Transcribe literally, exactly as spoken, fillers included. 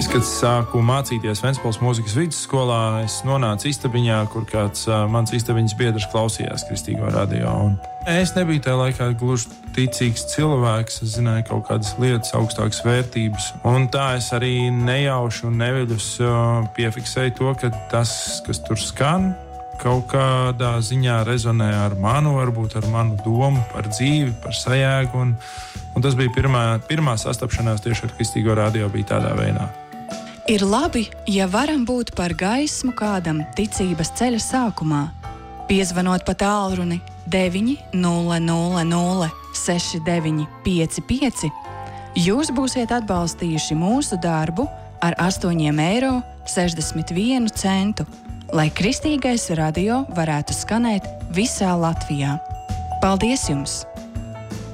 Es, kad sāku mācīties Ventspils mūzikas vidusskolā, es nonācu istabiņā, kur kāds uh, mans istabiņas biedrs klausījās Kristīgo radio. Un es nebiju tajā laikā gluži ticīgs cilvēks, es zināju kaut kādas lietas, augstākas vērtības. Un tā es arī nejauši un neviļus uh, piefiksēju to, ka tas, kas tur skan, kaut kādā ziņā rezonē ar manu, varbūt ar manu domu par dzīvi, par sajēgu. Un, un tas bija pirmā, pirmā sastapšanās tieši ar Kristīgo radio bija tādā veidā. Ir labi, ja varam būt par gaismu kādam ticības ceļa sākumā. Piezvanot pa tālruni deviņi nulle nulle nulle seši deviņi pieci pieci, jūs būsiet atbalstījuši mūsu darbu ar astoņiem eiro sešdesmit vienu centu, lai Kristīgais radio varētu skanēt visā Latvijā. Paldies jums!